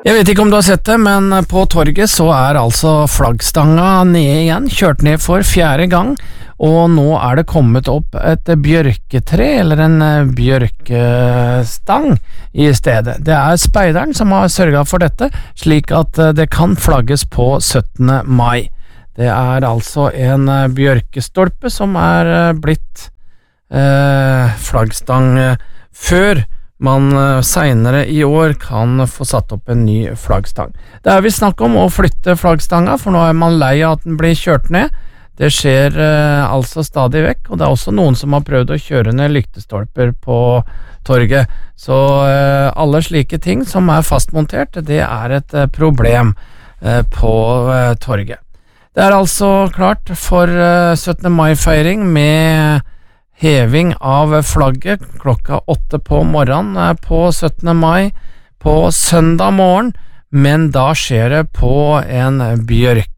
Jeg vet ikke om du har sett det, men på torget så altså flaggstanga nede igjen, kjørt ned for 4. gang, og nå det kommet opp et bjørketre, eller en bjørkestang i stedet. Det speideren som har sørget for dette, slik at det kan flagges på 17. mai. Det altså en bjørkestolpe som blitt flaggstang før man senere i år kan få satt opp en ny flaggstang. Det vi snakk om å flytte flaggstanga, for nå man lei av at den blir kjørt ned. Det skjer altså stadig vekk, og det også noen som har prøvd å kjøre ned lyktestolper på torget. Så alle slike ting som fastmontert, det et problem på torget. Det altså klart for 17. mai-feiring med heving av flagget klokka 8 på morgenen på 17. mai på søndag morgen, men da skjer det på en bjørk.